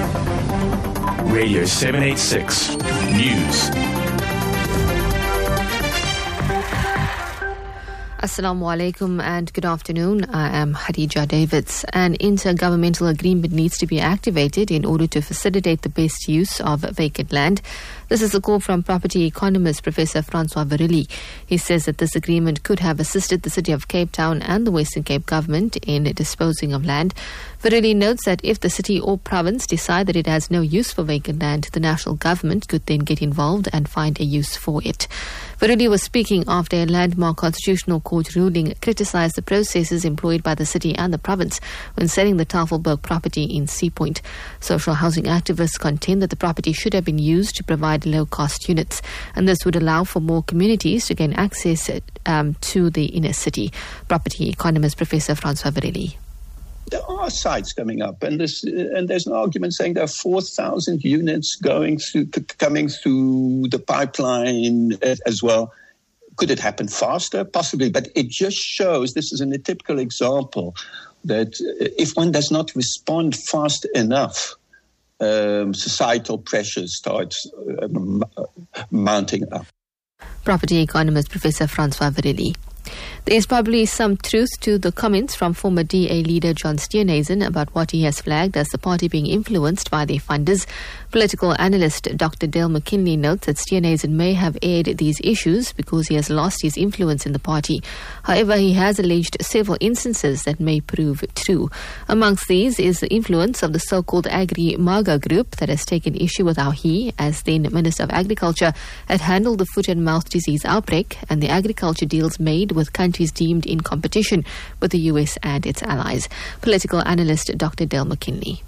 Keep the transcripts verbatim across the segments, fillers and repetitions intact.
Radio seven eighty-six News. Assalamu alaikum and good afternoon. I am Khadija Davids. An intergovernmental agreement needs to be activated in order to facilitate the best use of vacant land. This is a call from property economist Professor Francois Virilli. He says that this agreement could have assisted the city of Cape Town and the Western Cape government in disposing of land. Virilli notes that if the city or province decide that it has no use for vacant land, the national government could then get involved and find a use for it. Virilli was speaking after a landmark constitutional court ruling criticised the processes employed by the city and the province when selling the Tafelberg property in Sea Point. Social housing activists contend that the property should have been used to provide low-cost units, and this would allow for more communities to gain access um, to the inner city. Property economist Professor Francois Virilli. There are sites coming up, and there's and there's an argument saying there are four thousand units going through, coming through the pipeline as well. Could it happen faster? Possibly, but it just shows, this is a typical example, that if one does not respond fast enough, um, societal pressures start um, mounting up. Property economist Professor Francois Virilli. There is probably some truth to the comments from former D A leader John Steenhuisen about what he has flagged as the party being influenced by their funders. Political analyst Doctor Dale McKinley notes that Steenhuisen may have aired these issues because he has lost his influence in the party. However, he has alleged several instances that may prove true. Amongst these is the influence of the so-called Agri-MAGA group that has taken issue with how he, as then Minister of Agriculture, had handled the foot and mouth disease outbreak and the agriculture deals made with countries deemed in competition with the U S and its allies. Political analyst Doctor Dale McKinley.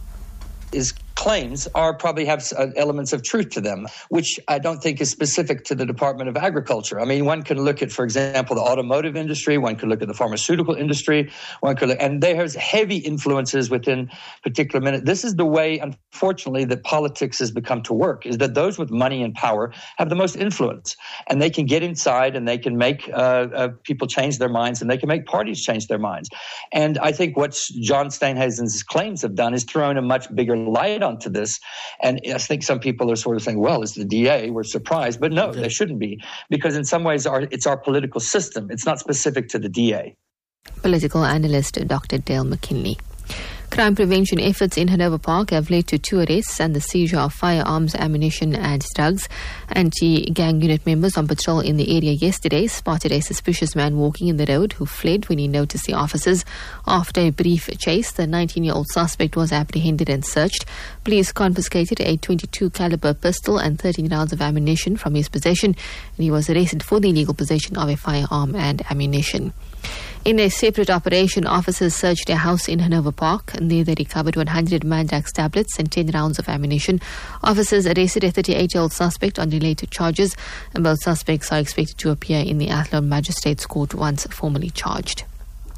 His claims are probably have uh, elements of truth to them, which I don't think is specific to the Department of Agriculture. I mean, one can look at, for example, the automotive industry, one could look at the pharmaceutical industry, one could look, and there's heavy influences within particular minute. This is the way, unfortunately, that politics has become to work, is that those with money and power have the most influence, and they can get inside and they can make uh, uh, people change their minds, and they can make parties change their minds. And I think what John Steenhuisen's claims have done is thrown a much bigger light onto this. And I think some people are sort of saying, well, it's the D A, we're surprised. But no, okay. They shouldn't be, because in some ways our, it's our political system. It's not specific to the D A. Political analyst Doctor Dale McKinley. Crime prevention efforts in Hanover Park have led to two arrests and the seizure of firearms, ammunition and drugs. Anti-gang unit members on patrol in the area yesterday spotted a suspicious man walking in the road who fled when he noticed the officers. After a brief chase, the nineteen-year-old suspect was apprehended and searched. Police confiscated a twenty-two caliber pistol and thirteen rounds of ammunition from his possession, and he was arrested for the illegal possession of a firearm and ammunition. In a separate operation, officers searched a house in Hanover Park, and there they recovered one hundred Mandrax tablets and ten rounds of ammunition. Officers arrested a thirty-eight-year-old suspect on related charges, and both suspects are expected to appear in the Athlone Magistrates Court once formally charged.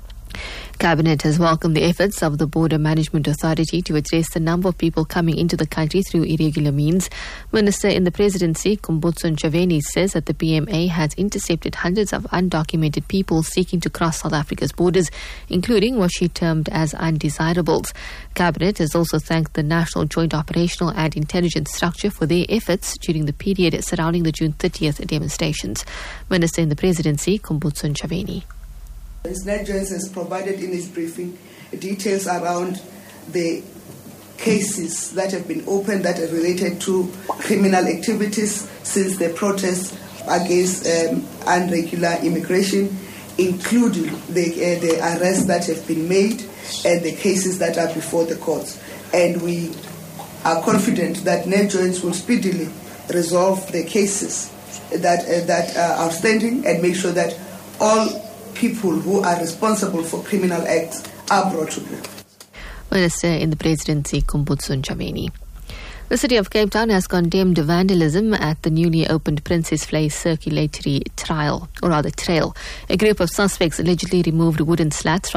Cabinet has welcomed the efforts of the Border Management Authority to address the number of people coming into the country through irregular means. Minister in the Presidency, Kumbutso Ntshavheni, says that the P M A has intercepted hundreds of undocumented people seeking to cross South Africa's borders, including what she termed as undesirables. Cabinet has also thanked the National Joint Operational and Intelligence Structure for their efforts during the period surrounding the June thirtieth demonstrations. Minister in the Presidency, Kumbutso Ntshavheni. Ned Jones has provided in his briefing details around the cases that have been opened that are related to criminal activities since the protests against um, irregular immigration, including the, uh, the arrests that have been made and the cases that are before the courts. And we are confident that Ned Jones will speedily resolve the cases that, uh, that are outstanding and make sure that all people who are responsible for criminal acts are brought to book. Minister in the Presidency, Kumbutso Ntshavheni. The City of Cape Town has condemned vandalism at the newly opened Princess Flay Circulatory Trail, or rather trail. A group of suspects allegedly removed wooden slats